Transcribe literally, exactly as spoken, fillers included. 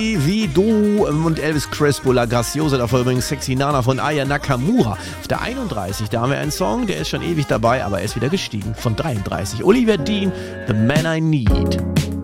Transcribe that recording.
Wie du und Elvis Crespo, La Graciosa, davor übrigens Sexy Nana von Aya Nakamura. Auf der einunddreißig, da haben wir einen Song, der ist schon ewig dabei, aber er ist wieder gestiegen von dreiunddreißig. Olivia Dean, The Man I Need.